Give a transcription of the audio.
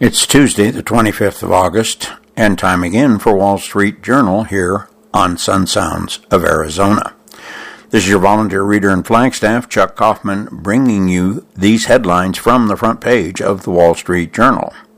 It's Tuesday, the 25th of August, and time again for Wall Street Journal here on Sun Sounds of Arizona. This is your volunteer reader in Flagstaff, Chuck Kaufman, bringing you these headlines from the front page of the Wall Street Journal.